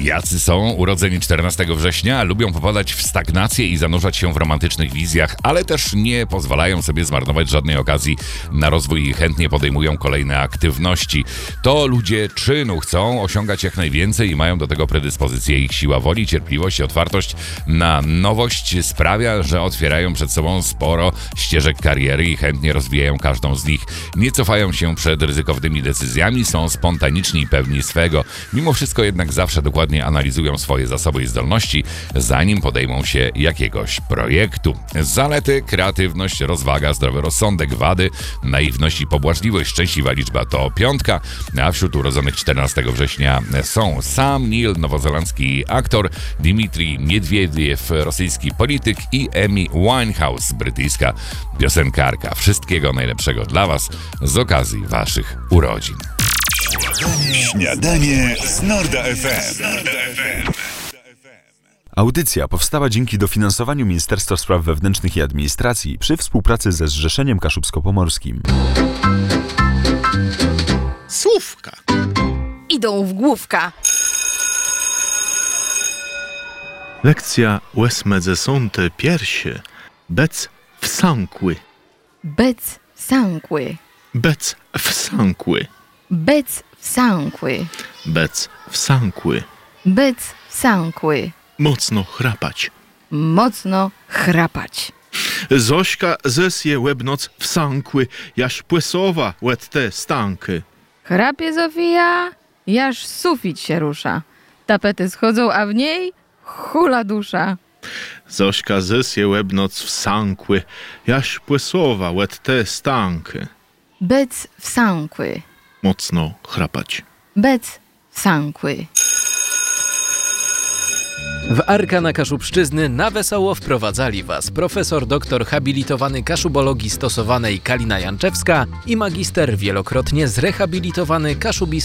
Jacy są urodzeni 14 września, lubią popadać w stagnację i zanurzać się w romantycznych wizjach, ale też nie pozwalają sobie zmarnować żadnej okazji na rozwój i chętnie podejmują kolejne aktywności. To ludzie czynu, chcą osiągać jak najwięcej i mają do tego predyspozycję. Ich siła woli, cierpliwość i otwartość na nowość sprawia, że otwierają przed sobą sporo ścieżek kariery i chętnie rozwijają każdą z nich. Nie cofają się przed ryzykownymi decyzjami, są spontaniczni i pewni swego. Mimo wszystko jednak zawsze dokładnie analizują swoje zasoby i zdolności, zanim podejmą się jakiegoś projektu. Zalety: kreatywność, rozwaga, zdrowy rozsądek. Wady: naiwność i pobłażliwość. Szczęśliwa liczba to 5, a wśród urodzonych 14 września są Sam Neill, nowozelandzki aktor, Dmitrij Miedwiediew, rosyjski polityk i Amy Winehouse, brytyjska piosenkarka. Wszystkiego najlepszego dla Was z okazji Waszych urodzin. Śniadanie z Norda FM. Audycja powstała dzięki dofinansowaniu Ministerstwa Spraw Wewnętrznych i Administracji przy współpracy ze Zrzeszeniem Kaszubsko-Pomorskim. Słówka. Idą w główka. Lekcja ósme sąte piersie. Bec wsąkły. Bec wsąkły. Bec wsąkły. Bec wsąkły. Bec wsąkły. Bec wsąkły. Mocno chrapać. Mocno chrapać. Zośka zesje łebnoc wsąkły, jaś płysowa łet te stanky. Chrapie Zofia, jaż sufit się rusza. Tapety schodzą, a w niej hula dusza. Zośka zesje łebnoc wsąkły, jaś płysowa łet te stanky. Bec wsąkły. Mocno chrapać. Bec wsąkły. W Arkana Kaszubszczyzny na wesoło wprowadzali Was profesor doktor habilitowany kaszubologii stosowanej Kalina Janczewska i magister wielokrotnie zrehabilitowany kaszubista